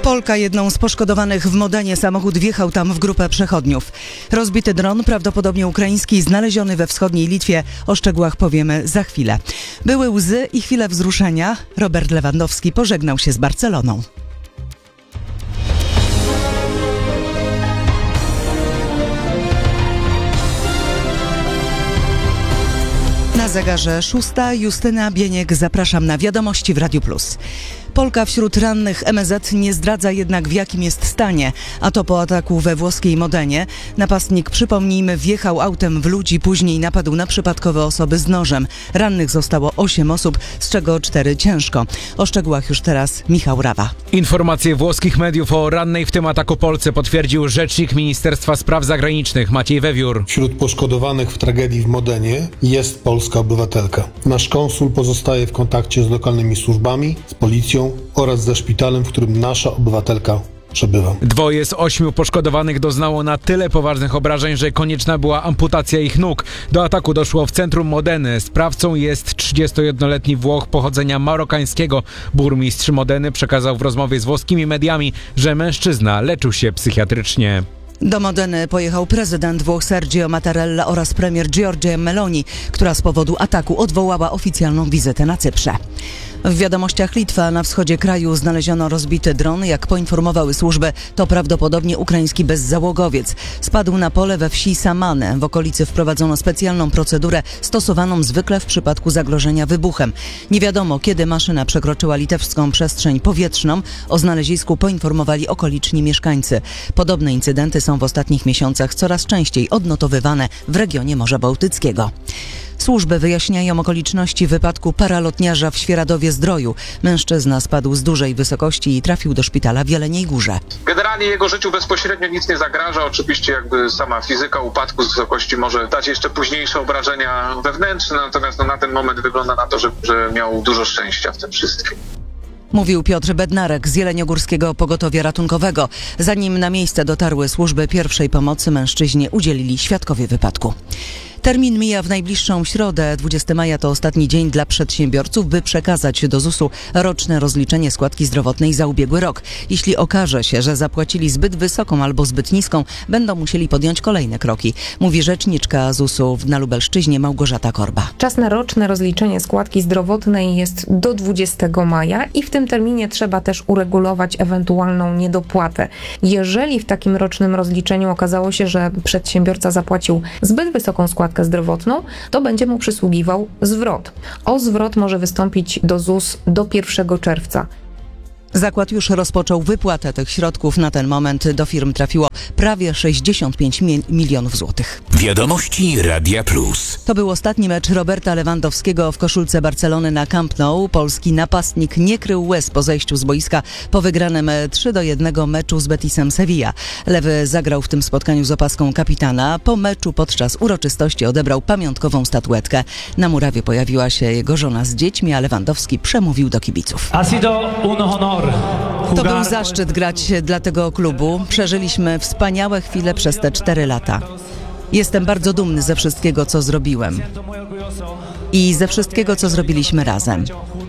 Polka, jedną z poszkodowanych w Modenie. Samochód wjechał tam w grupę przechodniów. Rozbity dron, prawdopodobnie ukraiński, znaleziony we wschodniej Litwie. O szczegółach powiemy za chwilę. Były łzy i chwile wzruszenia. Robert Lewandowski pożegnał się z Barceloną. Na zegarze 6. Justyna Bieniek, zapraszam na wiadomości w Radiu Plus. Polka wśród rannych MSZ nie zdradza jednak, w jakim jest stanie, a to po ataku we włoskiej Modenie. Napastnik, przypomnijmy, wjechał autem w ludzi, później napadł na przypadkowe osoby z nożem. Rannych zostało 8 osób, z czego 4 ciężko. O szczegółach już teraz Michał Rawa. Informacje włoskich mediów o rannej w tym ataku Polce potwierdził rzecznik Ministerstwa Spraw Zagranicznych Maciej Wewiór. Wśród poszkodowanych w tragedii w Modenie jest polska obywatelka. Nasz konsul pozostaje w kontakcie z lokalnymi służbami, z policją oraz ze szpitalem, w którym nasza obywatelka przebywa. 2 z 8 poszkodowanych doznało na tyle poważnych obrażeń, że konieczna była amputacja ich nóg. Do ataku doszło w centrum Modeny. Sprawcą jest 31-letni Włoch pochodzenia marokańskiego. Burmistrz Modeny przekazał w rozmowie z włoskimi mediami, że mężczyzna leczył się psychiatrycznie. Do Modeny pojechał prezydent Włoch Sergio Mattarella oraz premier Giorgia Meloni, która z powodu ataku odwołała oficjalną wizytę na Cyprze. W wiadomościach Litwa, na wschodzie kraju znaleziono rozbity dron. Jak poinformowały służby, to prawdopodobnie ukraiński bezzałogowiec. Spadł na pole we wsi Samane. W okolicy wprowadzono specjalną procedurę stosowaną zwykle w przypadku zagrożenia wybuchem. Nie wiadomo, kiedy maszyna przekroczyła litewską przestrzeń powietrzną. O znalezisku poinformowali okoliczni mieszkańcy. Podobne incydenty są w ostatnich miesiącach coraz częściej odnotowywane w regionie Morza Bałtyckiego. Służby wyjaśniają okoliczności wypadku paralotniarza w Świeradowie-Zdroju. Mężczyzna spadł z dużej wysokości i trafił do szpitala w Jeleniej Górze. Generalnie jego życiu bezpośrednio nic nie zagraża. Oczywiście jakby sama fizyka upadku z wysokości może dać jeszcze późniejsze obrażenia wewnętrzne, natomiast na ten moment wygląda na to, że miał dużo szczęścia w tym wszystkim. Mówił Piotr Bednarek z Jeleniogórskiego Pogotowia Ratunkowego. Zanim na miejsce dotarły służby pierwszej pomocy, mężczyźnie udzielili świadkowie wypadku. Termin mija w najbliższą środę. 20 maja to ostatni dzień dla przedsiębiorców, by przekazać do ZUS-u roczne rozliczenie składki zdrowotnej za ubiegły rok. Jeśli okaże się, że zapłacili zbyt wysoką albo zbyt niską, będą musieli podjąć kolejne kroki, mówi rzeczniczka ZUS-u na Lubelszczyźnie Małgorzata Korba. Czas na roczne rozliczenie składki zdrowotnej jest do 20 maja i w tym terminie trzeba też uregulować ewentualną niedopłatę. Jeżeli w takim rocznym rozliczeniu okazało się, że przedsiębiorca zapłacił zbyt wysoką składkę zdrowotną, to będzie mu przysługiwał zwrot. O zwrot może wystąpić do ZUS do 1 czerwca. Zakład już rozpoczął wypłatę tych środków. Na ten moment do firm trafiło prawie 65 milionów złotych. Wiadomości Radia Plus. To był ostatni mecz Roberta Lewandowskiego w koszulce Barcelony na Camp Nou. Polski napastnik nie krył łez po zejściu z boiska po wygranym 3-1 meczu z Betisem Sevilla. Lewy zagrał w tym spotkaniu z opaską kapitana. Po meczu podczas uroczystości odebrał pamiątkową statuetkę. Na murawie pojawiła się jego żona z dziećmi, a Lewandowski przemówił do kibiców. To był zaszczyt grać dla tego klubu. Przeżyliśmy wspaniałe chwile przez te 4 lata. Jestem bardzo dumny ze wszystkiego, co zrobiłem i ze wszystkiego, co zrobiliśmy razem.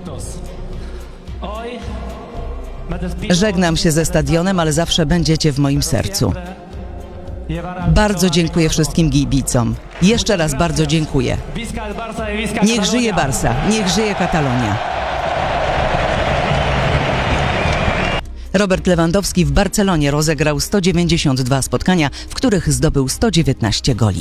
Żegnam się ze stadionem, ale zawsze będziecie w moim sercu. Bardzo dziękuję wszystkim kibicom. Jeszcze raz bardzo dziękuję. Niech żyje Barca, niech żyje Katalonia. Robert Lewandowski w Barcelonie rozegrał 192 spotkania, w których zdobył 119 goli.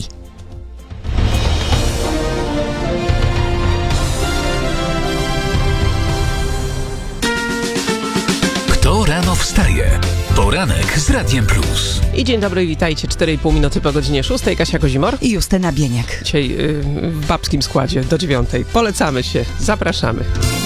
Kto rano wstaje? Poranek z Radiem Plus. I dzień dobry, witajcie. 4,5 minuty po godzinie 6. Kasia Kozimor i Justyna Bieniek. Dzisiaj w babskim składzie do 9. Polecamy się, zapraszamy.